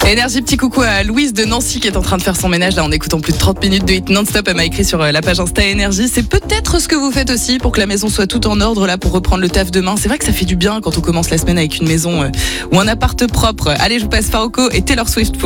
Énergie, petit coucou à Louise de Nancy qui est en train de faire son ménage là en écoutant plus de 30 minutes de hit non-stop. Elle m'a écrit sur la page Insta Énergie. C'est peut-être ce que vous faites aussi pour que la maison soit tout en ordre là pour reprendre le taf demain. C'est vrai que ça fait du bien quand on commence la semaine avec une maison ou un appart propre. Allez, je vous passe Faroko et Taylor Swift.